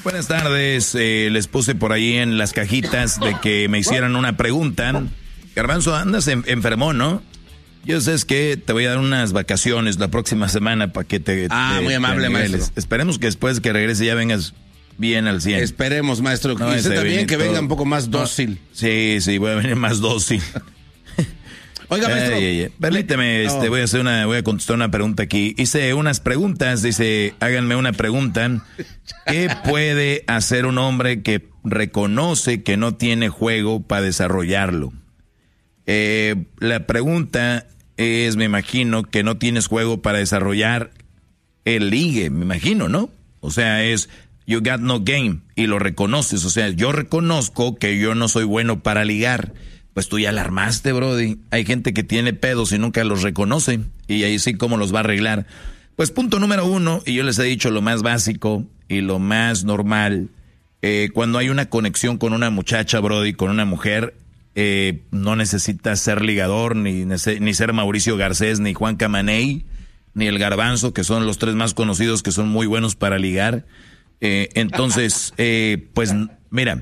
Buenas tardes, les puse por ahí en las cajitas de que me hicieran una pregunta. Garbanzo, andas enfermón, ¿no? Yo sé que te voy a dar unas vacaciones la próxima semana para que te... muy amable, maestro. Esperemos que después que regrese ya vengas bien al 100. Esperemos, maestro. No, y usted también que venga un poco más dócil. Sí, voy a venir más dócil. Oiga, maestro. Permíteme, voy a contestar una pregunta aquí. Hice unas preguntas, dice, háganme una pregunta. ¿Qué puede hacer un hombre que reconoce que no tiene juego para desarrollarlo? La pregunta es, me imagino, que no tienes juego para desarrollar el ligue, me imagino, ¿no? O sea, es, you got no game, y lo reconoces. O sea, yo reconozco que yo no soy bueno para ligar. Pues tú ya la armaste, brody. Hay gente que tiene pedos y nunca los reconoce. Y ahí sí, ¿cómo los va a arreglar? Pues punto número 1, y yo les he dicho lo más básico y lo más normal. Cuando hay una conexión con una muchacha, brody, con una mujer, no necesitas ser ligador, ni ser Mauricio Garcés, ni Juan Camaney, ni el Garbanzo, que son los 3 más conocidos que son muy buenos para ligar. Entonces, pues mira...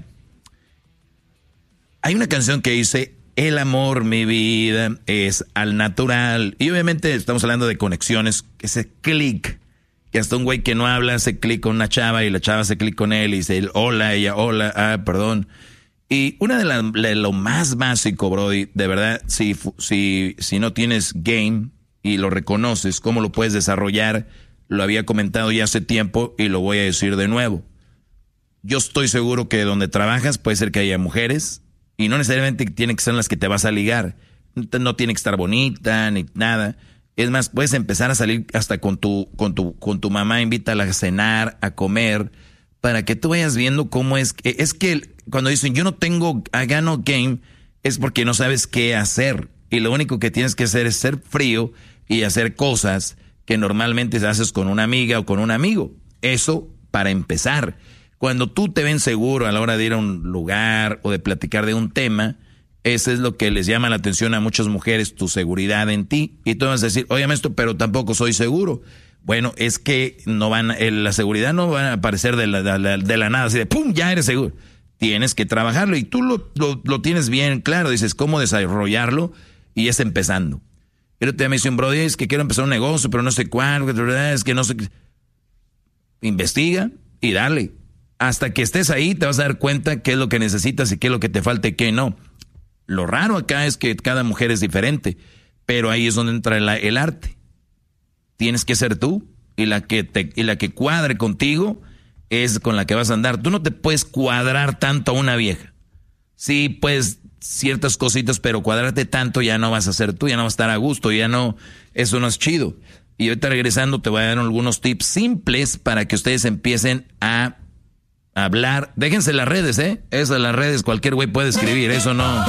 Hay una canción que dice, el amor, mi vida, es al natural. Y obviamente estamos hablando de conexiones, ese clic, que hasta un güey que no habla hace clic con una chava y la chava hace clic con él y dice, hola, ella, hola, perdón. Y una de lo más básico, brody, de verdad, si no tienes game y lo reconoces, ¿cómo lo puedes desarrollar? Lo había comentado ya hace tiempo y lo voy a decir de nuevo. Yo estoy seguro que donde trabajas puede ser que haya mujeres. Y no necesariamente tiene que ser las que te vas a ligar. No tiene que estar bonita ni nada. Es más, puedes empezar a salir hasta con tu mamá, invítala a cenar, a comer, para que tú vayas viendo cómo es. Es que cuando dicen yo no tengo I got no game, es porque no sabes qué hacer. Y lo único que tienes que hacer es ser frío y hacer cosas que normalmente haces con una amiga o con un amigo. Eso para empezar. Cuando tú te ven seguro a la hora de ir a un lugar o de platicar de un tema, eso es lo que les llama la atención a muchas mujeres, tu seguridad en ti. Y tú vas a decir, oye, maestro, pero tampoco soy seguro. Bueno, es que la seguridad no va a aparecer de la nada, así de pum, ya eres seguro. Tienes que trabajarlo y tú lo tienes bien claro. Dices, ¿cómo desarrollarlo? Y es empezando. Pero te me dice un brody, es que quiero empezar un negocio, pero no sé cuál, es que no sé. Investiga y dale. Hasta que estés ahí te vas a dar cuenta qué es lo que necesitas y qué es lo que te falta y qué no. Lo raro acá es que cada mujer es diferente, pero ahí es donde entra el arte. Tienes que ser tú y la que cuadre contigo es con la que vas a andar. Tú no te puedes cuadrar tanto a una vieja. Sí, pues ciertas cositas, pero cuadrarte tanto ya no vas a ser tú, ya no vas a estar a gusto, ya no, eso no es chido. Y ahorita regresando te voy a dar algunos tips simples para que ustedes empiecen a hablar. Déjense las redes, Eso de las redes, cualquier güey puede escribir, eso no.